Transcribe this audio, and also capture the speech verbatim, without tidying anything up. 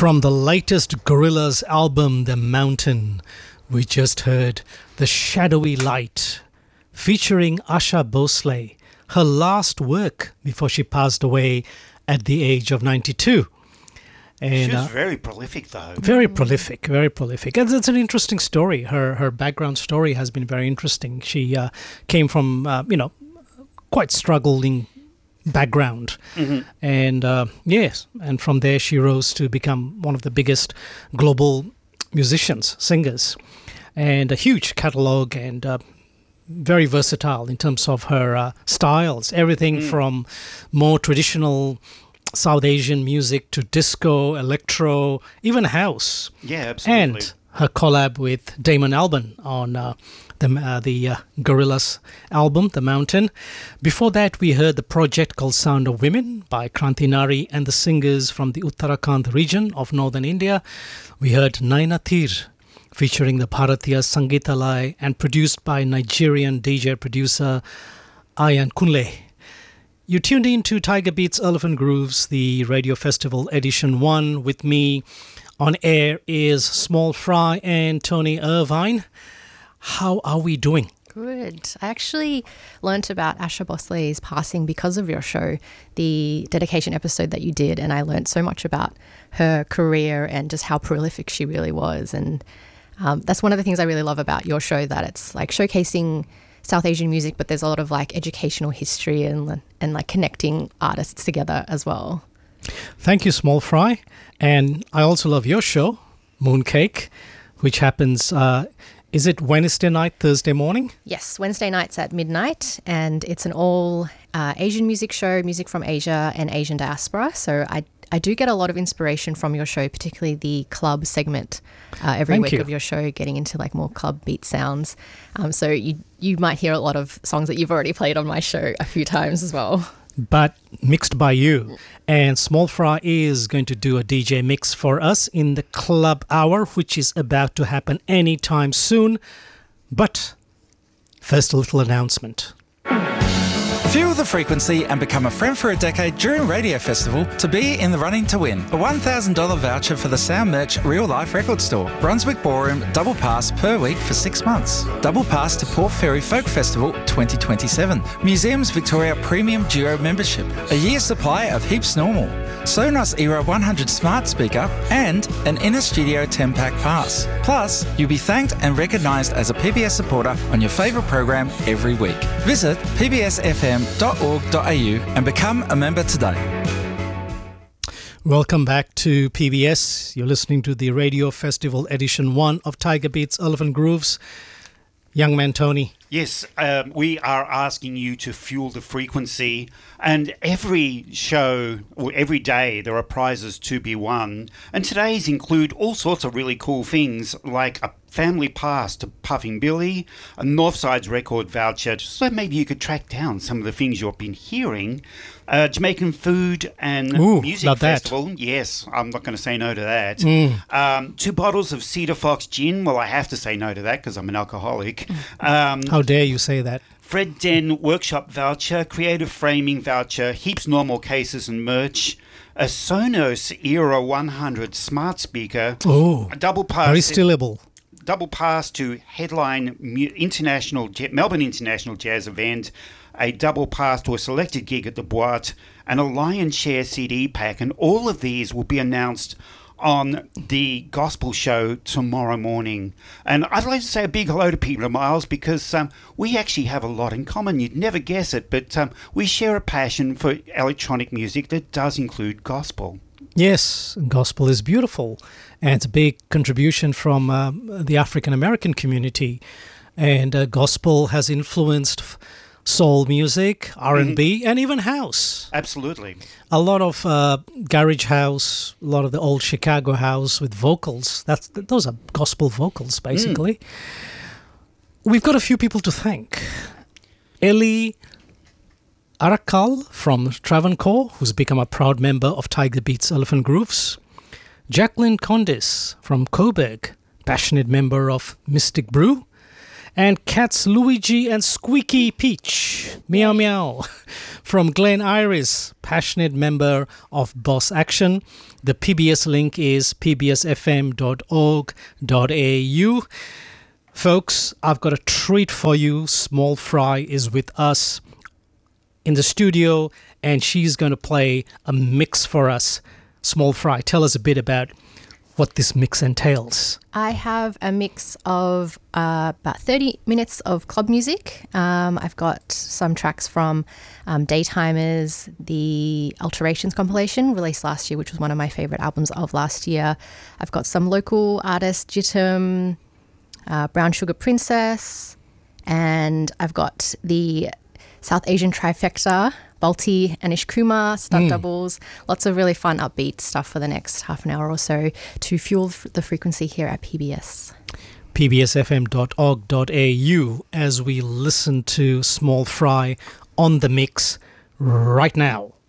From the latest Gorillaz album, The Mountain, we just heard The Shadowy Light, featuring Asha Bhosle, her last work before she passed away at the age of ninety-two. And, she was uh, very prolific, though. Very prolific, very prolific. It's, it's an interesting story. Her her background story has been very interesting. She uh, came from, uh, you know, quite struggling background. Mm-hmm. And uh, yes, and from there she rose to become one of the biggest global musicians, singers, and a huge catalogue and uh, very versatile in terms of her uh, styles. Everything mm. from more traditional South Asian music to disco, electro, even house. Yeah, absolutely. And her collab with Damon Albarn on uh, the uh, the uh, Gorillaz album, The Mountain. Before that, we heard the project called Sound of Women by Kranti Nari and the singers from the Uttarakhand region of northern India. We heard Naina Tir featuring the Bharatiya Sangeetalaya and produced by Nigerian D J producer Ayan Kunle. You tuned in to Tiger Beats Elephant Grooves, the radio festival edition one. With me on air is Small Fry and Tony Irvine. How are we doing? Good. I actually learnt about Asha Bhosle's passing because of your show, the dedication episode that you did, and I learnt so much about her career and just how prolific she really was. And um, that's one of the things I really love about your show, that it's like showcasing South Asian music, but there's a lot of like educational history and and like connecting artists together as well. Thank you, Small Fry. And I also love your show, Mooncake, which happens, uh, is it Wednesday night, Thursday morning? Yes, Wednesday nights at midnight, and it's an all uh, Asian music show, music from Asia and Asian diaspora. So I I do get a lot of inspiration from your show, particularly the club segment uh, every Thank week you. of your show, getting into like more club beat sounds. Um, so you you might hear a lot of songs that you've already played on my show a few times as well. But mixed by you. And Small Fry is going to do a D J mix for us in the club hour, which is about to happen anytime soon. But first, a little announcement. Feel the frequency and become a friend for a decade during Radio Festival to be in the running to win a one thousand dollars voucher for the Sound Merch Real Life Record Store. Brunswick Ballroom double pass per week for six months. Double pass to Port Fairy Folk Festival twenty twenty-seven. Museums Victoria Premium Duo membership. A year supply of Heaps Normal. Sonos Era one hundred smart speaker and an Inner Studio ten pack pass. Plus, you'll be thanked and recognised as a P B S supporter on your favourite program every week. Visit p b s f m dot org dot a u and become a member today. Welcome back to P B S. You're listening to the Radio Festival Edition one of Tiger Beats Elephant Grooves. Young man Tony. Yes, um, we are asking you to fuel the frequency, and every show, or every day, there are prizes to be won. And today's include all sorts of really cool things, like a family pass to Puffing Billy, a Northside's record voucher, so maybe you could track down some of the things you've been hearing. Uh, Jamaican food and Ooh, music love that. festival. Yes, I'm not going to say no to that. Mm. Um, two bottles of Cedar Fox gin. Well, I have to say no to that because I'm an alcoholic. Um, How dare you say that? Fred Den workshop voucher, creative framing voucher, Heaps Normal cases and merch, a Sonos Era one hundred smart speaker, Oh, a double pass. very stillable. Double pass to headline mu- international Ja- Melbourne International Jazz event, a double pass to a selected gig at the Boîte, and a Lion's Share C D pack. And all of these will be announced on the Gospel Show tomorrow morning. And I'd like to say a big hello to Peter Miles, because um, we actually have a lot in common. You'd never guess it, but um, we share a passion for electronic music that does include gospel. Yes, gospel is beautiful, and it's a big contribution from uh, the African American community. And uh, gospel has influenced f- soul music, R and B, mm. and even house. Absolutely. A lot of uh, garage house, a lot of the old Chicago house with vocals. That's those are gospel vocals, basically. Mm. We've got a few people to thank. Ellie Arakal from Travancore, who's become a proud member of Tiger Beats Elephant Grooves. Jacqueline Condis from Coburg, passionate member of Mystic Brew. And cats Luigi and Squeaky Peach, meow meow, from Glen Iris, passionate member of Boss Action. The P B S link is p b s f m dot org dot a u. Folks, I've got a treat for you. Small Fry is with us in the studio, and she's going to play a mix for us. Small Fry, tell us a bit about what this mix entails. I have a mix of uh, about thirty minutes of club music. Um, I've got some tracks from um, Daytimers, the Alterations compilation released last year, which was one of my favourite albums of last year. I've got some local artists, Jitum, uh, Brown Sugar Princess, and I've got the South Asian trifecta, Balti and Ishkumar, stud mm. doubles, lots of really fun upbeat stuff for the next half an hour or so to fuel the frequency here at P B S. p b s f m dot org dot a u as we listen to Small Fry on the mix right now.